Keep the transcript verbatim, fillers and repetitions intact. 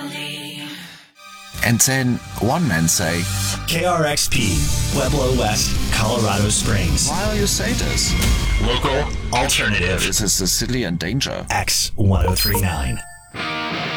And then one man say, K R X P, Pueblo West, Colorado Springs. why you say this? Local alternative. This is the city in danger. X ten thirty-nine.